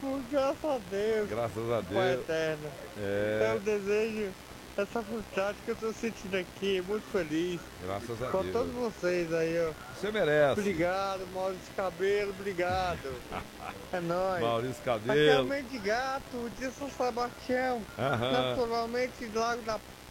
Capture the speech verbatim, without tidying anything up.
Graças a Deus, Graças a Pai Deus. eterno. É, Eu desejo essa felicidade que eu tô sentindo aqui, muito feliz. graças a Com Deus. todos vocês aí, ó. Você merece. Obrigado, Maurício Cabelo, obrigado. É nóis. Maurício Aqui é o Cabelo. Mendigato, de São Sebastião, Aham. naturalmente Lago da